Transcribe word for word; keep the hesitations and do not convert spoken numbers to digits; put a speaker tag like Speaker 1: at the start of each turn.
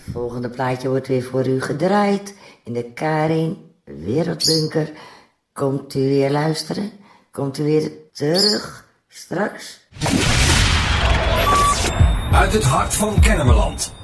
Speaker 1: volgende plaatje wordt weer voor u gedraaid in de Karin Wereldbunker. Komt u weer luisteren? Komt u weer terug straks?
Speaker 2: Uit het hart van Kennemerland.